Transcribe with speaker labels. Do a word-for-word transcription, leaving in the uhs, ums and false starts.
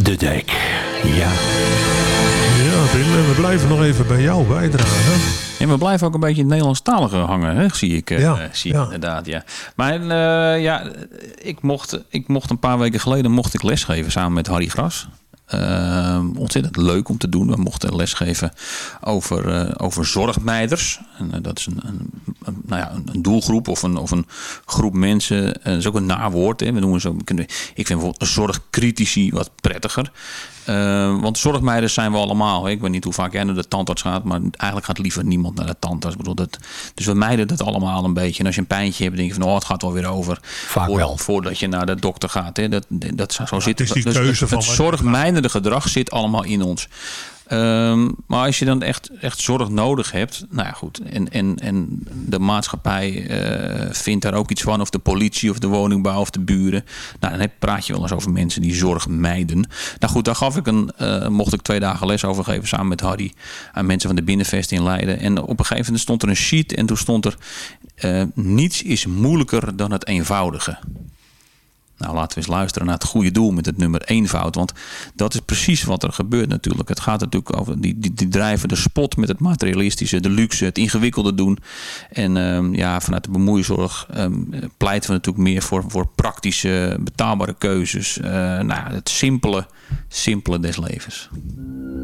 Speaker 1: de Dijk. Ja.
Speaker 2: Ja, Wim, en we blijven nog even bij jou bijdragen.
Speaker 3: En we blijven ook een beetje in het Nederlandstalige hangen, hè? zie ik, uh,
Speaker 2: ja,
Speaker 3: zie ik
Speaker 2: ja.
Speaker 3: inderdaad. Ja. Maar uh, ja, ik mocht, ik mocht een paar weken geleden mocht ik lesgeven samen met Harry Gras. Uh, ontzettend leuk om te doen. We mochten lesgeven over, uh, over zorgmeiders. En, uh, dat is een, een, een, nou ja, een doelgroep of een, of een groep mensen. Uh, dat is ook een nawoord. Hè. We noemen zo, ik vind bijvoorbeeld zorgcritici wat prettiger. Uh, want zorgmeiders zijn we allemaal. Hè. Ik weet niet hoe vaak jij naar de tandarts gaat, maar eigenlijk gaat liever niemand naar de tandarts. Ik bedoel, dat, dus we mijden dat allemaal een beetje. En als je een pijntje hebt, denk je van, oh, het gaat wel weer over.
Speaker 1: Vaak
Speaker 3: voor,
Speaker 1: wel.
Speaker 3: Voordat je naar de dokter gaat. Hè. Dat, dat zo
Speaker 2: Ja,
Speaker 3: zit
Speaker 2: het is die
Speaker 3: dus
Speaker 2: keuze
Speaker 3: het,
Speaker 2: van
Speaker 3: het
Speaker 2: wat-
Speaker 3: zorgmijdende gedrag zit allemaal in ons. Um, maar als je dan echt, echt zorg nodig hebt, nou ja goed, en, en, en de maatschappij uh, vindt daar ook iets van, of de politie of de woningbouw of de buren, nou dan heb, praat je wel eens over mensen die zorg mijden. Nou goed, daar gaf ik een, uh, mocht ik twee dagen les over geven samen met Harry aan mensen van de Binnenvest in Leiden. En op een gegeven moment stond er een sheet en toen stond er uh, niets is moeilijker dan het eenvoudige. Nou, laten we eens luisteren naar het goede doel met het nummer eenvoud. Want dat is precies wat er gebeurt natuurlijk. Het gaat natuurlijk over, die, die, die drijven de spot met het materialistische, de luxe, het ingewikkelde doen. En um, ja, vanuit de bemoeizorg um, pleiten we natuurlijk meer voor, voor praktische, betaalbare keuzes. Uh, nou, het simpele, simpele des levens.